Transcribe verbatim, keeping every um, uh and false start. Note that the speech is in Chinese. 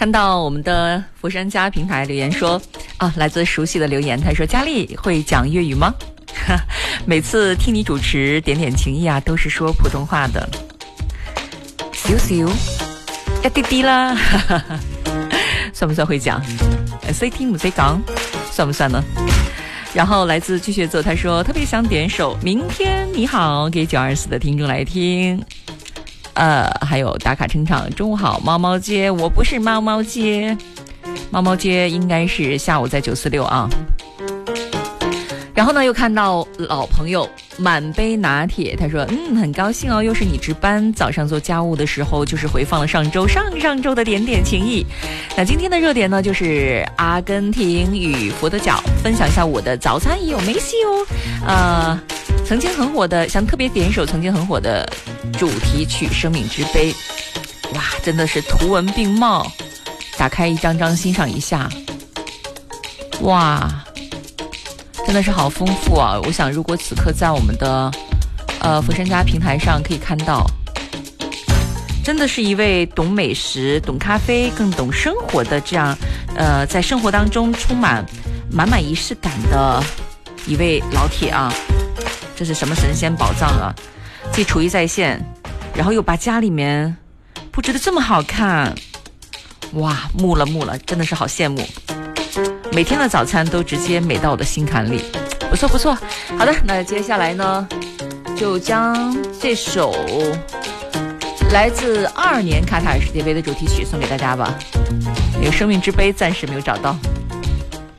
看到我们的佛山家平台留言说啊，来自熟悉的留言，他说佳丽会讲粤语吗？每次听你主持点点情谊啊，都是说普通话的，少少一啲啲啦，算不算會講？識聽唔識講，算不算呢？然後來自巨蟹座，他說特別想點首《明天你好》給九二四的聽眾來聽。呃，還有打卡撐場，中午好，貓貓街，我不是貓貓街，貓貓街應該是下午在九四六啊。然後呢，又看到老朋友滿杯拿鐵，他說嗯，很高興哦，又是你值班，早上做家務的時候就是回放了上周上上周的點點情誼。那今天的熱點呢，就是阿根廷與佛得角，分享一下我的早餐也有梅西哦。呃，曾經很火的，想特別點一首曾經很火的主題曲《生命之杯》。哇，真的是圖文並茂，打開一張張欣賞一下。哇，真的是好豐富啊！我想如果此刻在我們的呃佛山家平台上可以看到，真的是一位懂美食、懂咖啡、更懂生活的這樣呃在生活當中充滿滿滿儀式感的一位老鐵啊！這是什麼神仙寶藏啊！既廚藝在線，然後又把家裏面布置得這麼好看，哇，目了目了，真的是好羨慕。每天的早餐都直接美到我的心坎裡，不錯不錯。好的，那接下來呢，就將這首來自二二年卡塔爾世界杯的主題曲送給大家吧。那個生命之杯暫時沒有找到。